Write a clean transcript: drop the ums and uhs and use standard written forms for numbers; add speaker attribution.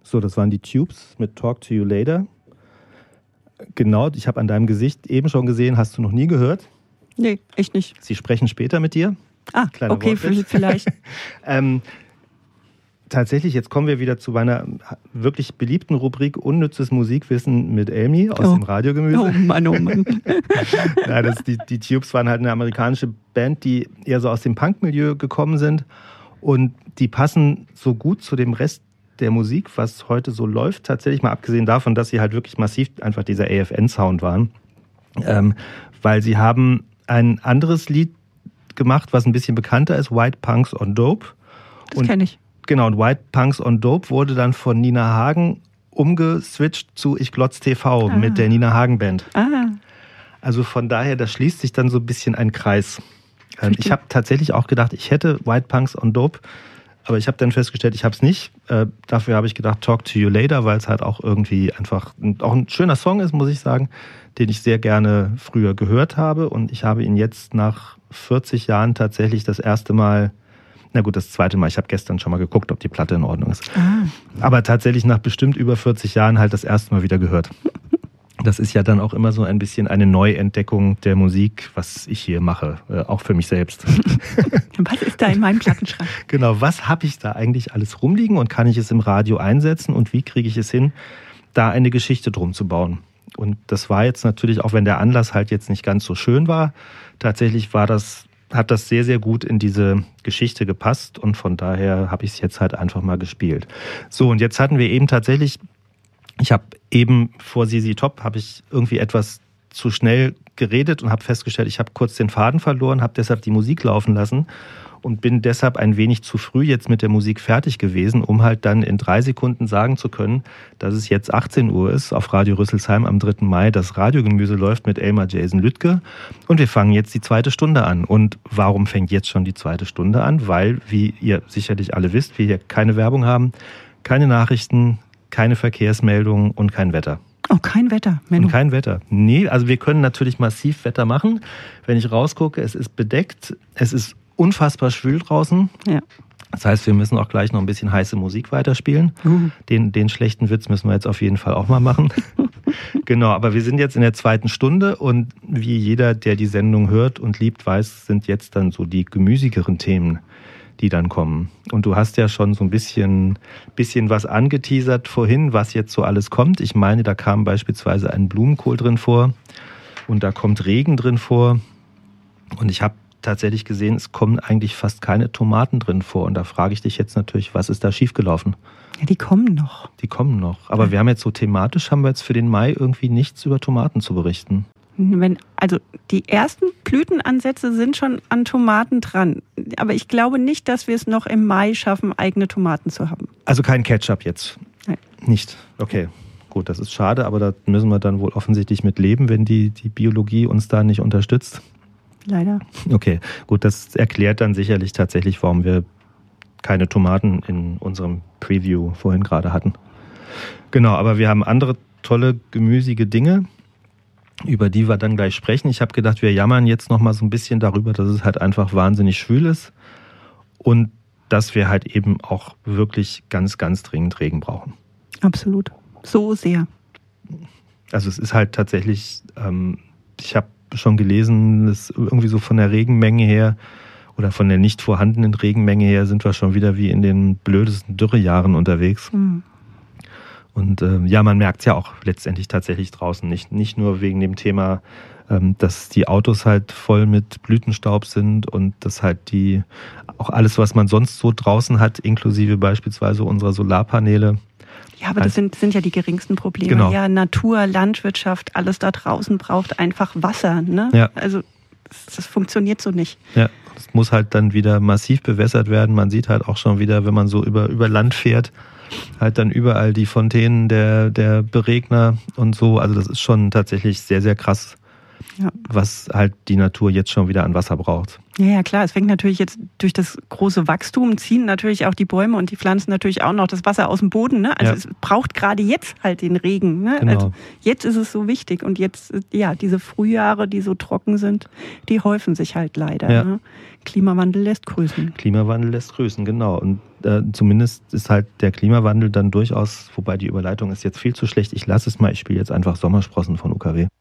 Speaker 1: So, das waren die Tubes mit Talk to You Later. Genau, ich habe an deinem Gesicht eben schon gesehen, hast du noch nie gehört?
Speaker 2: Nee, echt nicht.
Speaker 1: Sie sprechen später mit dir.
Speaker 2: Kleiner okay, vielleicht.
Speaker 1: Tatsächlich, jetzt kommen wir wieder zu meiner wirklich beliebten Rubrik Unnützes Musikwissen mit Elmi aus dem Radiogemüse.
Speaker 2: Oh Mann.
Speaker 1: Nein, die Tubes waren halt eine amerikanische Band, die eher so aus dem Punk-Milieu gekommen sind. Und die passen so gut zu dem Rest der Musik, was heute so läuft. Tatsächlich mal abgesehen davon, dass sie halt wirklich massiv einfach dieser AFN-Sound waren. Weil sie haben ein anderes Lied gemacht, was ein bisschen bekannter ist, White Punks on Dope.
Speaker 2: Das kenne ich.
Speaker 1: Genau, und White Punks on Dope wurde dann von Nina Hagen umgeswitcht zu Ich Glotz TV mit der Nina Hagen Band. Also von daher, da schließt sich dann so ein bisschen ein Kreis. Ich habe tatsächlich auch gedacht, ich hätte White Punks on Dope, aber ich habe dann festgestellt, ich habe es nicht. Dafür habe ich gedacht, Talk to You Later, weil es halt auch irgendwie einfach auch ein schöner Song ist, muss ich sagen, den ich sehr gerne früher gehört habe. Und ich habe ihn jetzt nach 40 Jahren tatsächlich das erste Mal, na gut, das zweite Mal, ich habe gestern schon mal geguckt, ob die Platte in Ordnung ist. Aber tatsächlich nach bestimmt über 40 Jahren halt das erste Mal wieder gehört. Das ist ja dann auch immer so ein bisschen eine Neuentdeckung der Musik, was ich hier mache, auch für mich selbst.
Speaker 2: Was ist da in meinem Plattenschrank?
Speaker 1: Genau, was habe ich da eigentlich alles rumliegen und kann ich es im Radio einsetzen und wie kriege ich es hin, da eine Geschichte drum zu bauen? Und das war jetzt natürlich, auch wenn der Anlass halt jetzt nicht ganz so schön war, tatsächlich hat das sehr, sehr gut in diese Geschichte gepasst und von daher habe ich es jetzt halt einfach mal gespielt. So, und jetzt hatten wir eben tatsächlich, ich habe eben vor ZZ Top, habe ich irgendwie etwas zu schnell geredet und habe festgestellt, ich habe kurz den Faden verloren, habe deshalb die Musik laufen lassen und bin deshalb ein wenig zu früh jetzt mit der Musik fertig gewesen, um halt dann in 3 Sekunden sagen zu können, dass es jetzt 18 Uhr ist, auf Radio Rüsselsheim am 3. Mai, das Radiogemüse läuft mit Elmar Jason Lüttke und wir fangen jetzt die 2. Stunde an. Und warum fängt jetzt schon die 2. Stunde an? Weil, wie ihr sicherlich alle wisst, wir hier keine Werbung haben, keine Nachrichten, keine Verkehrsmeldungen und kein Wetter.
Speaker 2: Oh, kein Wetter, Menno.
Speaker 1: Und kein Wetter. Nee, also wir können natürlich massiv Wetter machen. Wenn ich rausgucke, es ist bedeckt, es ist unfassbar schwül draußen.
Speaker 2: Ja.
Speaker 1: Das heißt, wir müssen auch gleich noch ein bisschen heiße Musik weiterspielen. Den schlechten Witz müssen wir jetzt auf jeden Fall auch mal machen. Genau, aber wir sind jetzt in der 2. Stunde und wie jeder, der die Sendung hört und liebt, weiß, sind jetzt dann so die gemüsigeren Themen, die dann kommen. Und du hast ja schon so ein bisschen was angeteasert vorhin, was jetzt so alles kommt. Ich meine, da kam beispielsweise ein Blumenkohl drin vor und da kommt Regen drin vor. Und ich habe tatsächlich gesehen, es kommen eigentlich fast keine Tomaten drin vor. Und da frage ich dich jetzt natürlich, was ist da schiefgelaufen?
Speaker 2: Ja, die kommen noch.
Speaker 1: Die kommen noch. Aber wir haben jetzt so thematisch, haben wir jetzt für den Mai irgendwie nichts über Tomaten zu berichten.
Speaker 2: Also die ersten Blütenansätze sind schon an Tomaten dran. Aber ich glaube nicht, dass wir es noch im Mai schaffen, eigene Tomaten zu haben.
Speaker 1: Also kein Ketchup jetzt?
Speaker 2: Nein.
Speaker 1: Nicht? Okay. Gut, das ist schade, aber da müssen wir dann wohl offensichtlich mit leben, wenn die Biologie uns da nicht unterstützt.
Speaker 2: Leider.
Speaker 1: Okay, gut, das erklärt dann sicherlich tatsächlich, warum wir keine Tomaten in unserem Preview vorhin gerade hatten. Genau, aber wir haben andere tolle, gemüsige Dinge, über die wir dann gleich sprechen. Ich habe gedacht, wir jammern jetzt noch mal so ein bisschen darüber, dass es halt einfach wahnsinnig schwül ist und dass wir halt eben auch wirklich ganz, ganz dringend Regen brauchen.
Speaker 2: Absolut. So sehr.
Speaker 1: Also es ist halt tatsächlich, ich habe schon gelesen, dass irgendwie so von der Regenmenge her oder von der nicht vorhandenen Regenmenge her sind wir schon wieder wie in den blödesten Dürrejahren unterwegs. Und ja, man merkt es ja auch letztendlich tatsächlich draußen nicht nur wegen dem Thema, dass die Autos halt voll mit Blütenstaub sind und dass halt auch alles, was man sonst so draußen hat, inklusive beispielsweise unserer Solarpaneele.
Speaker 2: Ja, aber das sind ja die geringsten Probleme.
Speaker 1: Genau.
Speaker 2: Ja, Natur, Landwirtschaft, alles da draußen braucht einfach Wasser. Ne?
Speaker 1: Ja.
Speaker 2: Also das funktioniert so nicht.
Speaker 1: Ja, es muss halt dann wieder massiv bewässert werden. Man sieht halt auch schon wieder, wenn man so über Land fährt, halt dann überall die Fontänen der Beregner und so. Also das ist schon tatsächlich sehr, sehr krass, ja, was halt die Natur jetzt schon wieder an Wasser braucht.
Speaker 2: Ja, klar. Es fängt natürlich jetzt durch das große Wachstum, ziehen natürlich auch die Bäume und die Pflanzen natürlich auch noch das Wasser aus dem Boden. Ne? Also es braucht gerade jetzt halt den Regen. Ne?
Speaker 1: Genau.
Speaker 2: Also jetzt ist es so wichtig. Und jetzt, ja, diese Frühjahre, die so trocken sind, die häufen sich halt leider.
Speaker 1: Ja.
Speaker 2: Ne? Klimawandel lässt grüßen.
Speaker 1: Klimawandel lässt grüßen, genau. Und zumindest ist halt der Klimawandel dann durchaus, wobei die Überleitung ist jetzt viel zu schlecht, ich lasse es mal, ich spiele jetzt einfach Sommersprossen von UKW.